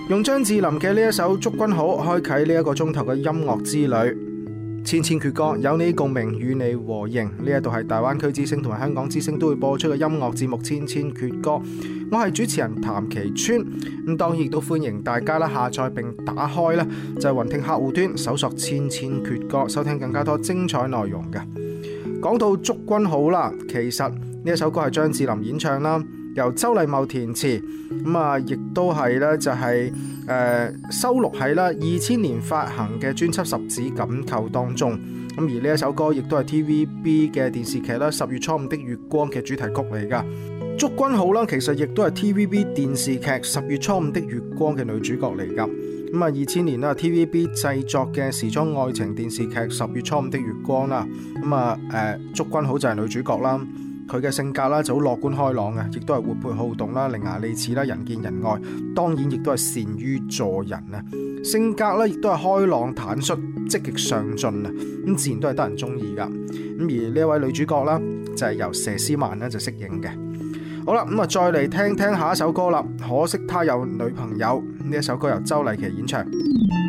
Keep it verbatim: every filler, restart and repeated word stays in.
用張智霖嘅呢一首《祝君好》開啟呢一個鐘頭嘅音樂之旅。千千闕歌，有你共鳴，與你和應。呢一度係大灣區之聲同埋香港之聲都會播出嘅音樂節目《千千闕歌》。我係主持人譚其川，咁當然亦都歡迎大家啦下載並打開啦就係雲聽客戶端搜索《千千闕歌》，收聽更加多精彩內容嘅。講到《祝君好》啦，其實呢一首歌係張智霖演唱啦，由周禮茂填詞，咁啊亦都係咧就係、是、誒、呃、收錄喺啦二千年發行嘅專輯《十指緊扣》當中。咁而呢一首歌亦都係 T V B 嘅電視劇啦《十月初五的月光》嘅主題曲嚟噶。祝君好啦，其實亦都係 T V B 電視劇《十月初五的月光》嘅女主角嚟噶。咁啊，二千年啦 T V B 製作嘅時裝愛情電視劇《十月初五的月光》啦。咁啊，誒，祝君好就係女主角啦。佢嘅性格啦就好樂觀開朗嘅，亦都係活潑好動啦、伶牙俐齒啦、人見人愛，當然亦都係善於助人啊。性格咧亦都係開朗坦率、積極上進啊，咁自然都係得人中意噶。咁而呢一位女主角啦，就係由佘詩曼咧就飾演嘅。好啦，咁啊再嚟聽聽下一首歌啦。可惜他有女朋友，呢一首歌由周麗淇演唱。